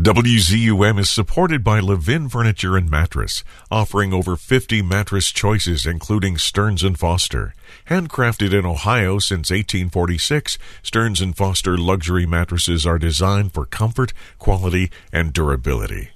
WZUM is supported by Levin Furniture and Mattress, offering over 50 mattress choices including Stearns & Foster. Handcrafted in Ohio since 1846, Stearns & Foster luxury mattresses are designed for comfort, quality, and durability.